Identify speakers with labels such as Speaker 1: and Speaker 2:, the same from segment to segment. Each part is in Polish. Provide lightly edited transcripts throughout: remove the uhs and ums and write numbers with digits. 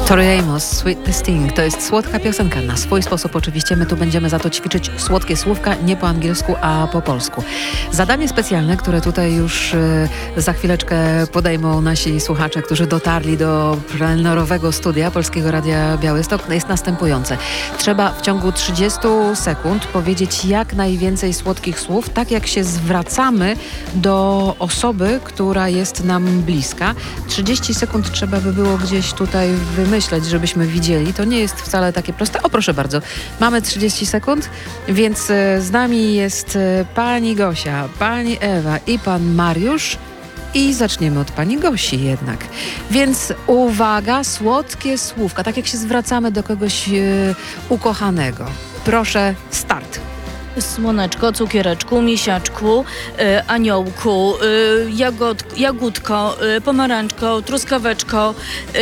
Speaker 1: Tori Amos, Sweet the Sting. To jest słodka piosenka. Na swój sposób oczywiście. My tu będziemy za to ćwiczyć słodkie słówka, nie po angielsku, a po polsku. Zadanie specjalne, które tutaj już za chwileczkę podejmą nasi słuchacze, którzy dotarli do plenerowego studia Polskiego Radia Białystok, jest następujące. Trzeba w ciągu 30 sekund powiedzieć jak najwięcej słodkich słów, tak jak się zwracamy do osoby, która jest nam bliska. 30 sekund trzeba by było gdzieś tutaj wymyśleć, żebyśmy widzieli. To nie jest wcale takie proste. O, proszę bardzo. Mamy 30 sekund, więc z nami jest pani Gosia, pani Ewa i pan Mariusz. I zaczniemy od pani Gosi jednak. Więc uwaga, słodkie słówka, tak jak się zwracamy do kogoś ukochanego. Proszę, start.
Speaker 2: Słoneczko, cukiereczku, misiaczku, aniołku, jagódko, pomarańczko, truskaweczko,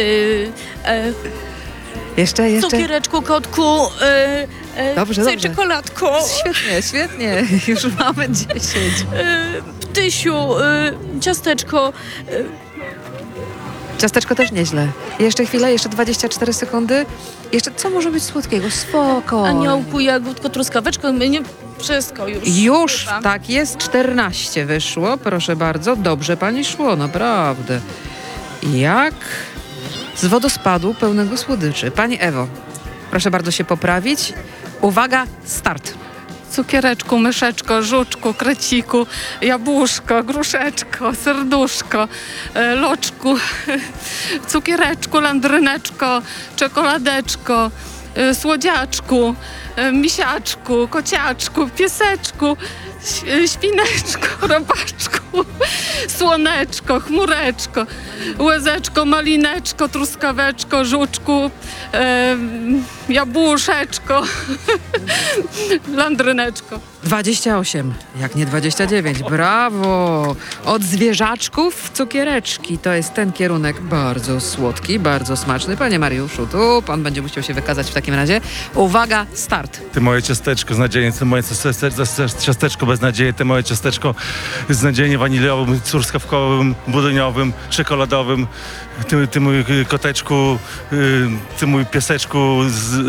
Speaker 1: Jeszcze.
Speaker 2: cukiereczku, kotku,
Speaker 1: Dobrze.
Speaker 2: czekoladko,
Speaker 1: Świetnie. Już mamy 10.
Speaker 2: ptysiu, ciasteczko,
Speaker 1: Ciasteczko też nieźle. Jeszcze chwilę, jeszcze 24 sekundy. Jeszcze co może być słodkiego? Spokojnie.
Speaker 2: aniołku, jagódko, truskaweczko, nie, wszystko już.
Speaker 1: Już,
Speaker 2: Chyba.
Speaker 1: tak jest, 14 wyszło, proszę bardzo. Dobrze pani szło, naprawdę. Jak z wodospadu pełnego słodyczy. Pani Ewo, proszę bardzo się poprawić. Uwaga, start.
Speaker 3: Cukiereczku, myszeczko, żuczku, kreciku, jabłuszko, gruszeczko, serduszko, loczku, cukiereczku, landryneczko, czekoladeczko, słodziaczku, misiaczku, kociaczku, pieseczku, świneczko, robaczku, słoneczko, chmureczko, łezeczko, malineczko, truskaweczko, żuczku, jabłuszeczko, landryneczko.
Speaker 1: 28, jak nie 29. Brawo! Od zwierzaczków cukiereczki. To jest ten kierunek bardzo słodki, bardzo smaczny. Panie Mariuszu, tu pan będzie musiał się wykazać w takim razie. Uwaga, start.
Speaker 4: Ty moje ciasteczko z nadzieją, ty moje ciasteczko bez nadziei, ty moje ciasteczko z nadzieją waniliowym, truskawkowym, budyniowym, czekoladowym, ty mój koteczku, ty mój pieseczku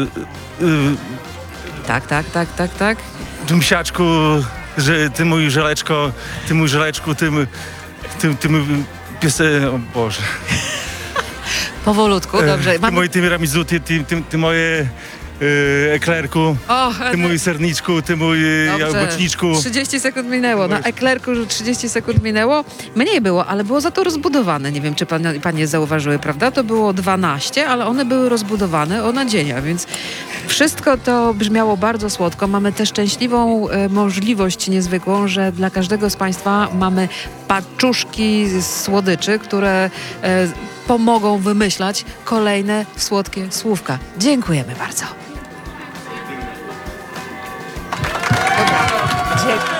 Speaker 1: Tak.
Speaker 4: ty misiaczku, że ty mój żeleczko, ty mój żeleczku, ty mój o Boże.
Speaker 1: Powolutku, dobrze.
Speaker 4: Ty moje tiramisu, ty moje eklerku, ty mój serniczku, ty mój jabłeczniczku.
Speaker 1: 30 sekund minęło. Na eklerku 30 sekund minęło. Mniej było, ale było za to rozbudowane. Nie wiem, czy panie zauważyły, prawda? To było 12, ale one były rozbudowane o nadzienia, więc wszystko to brzmiało bardzo słodko. Mamy też szczęśliwą możliwość niezwykłą, że dla każdego z państwa mamy paczuszki słodyczy, które pomogą wymyślać kolejne słodkie słówka. Dziękujemy bardzo. Dziękuję.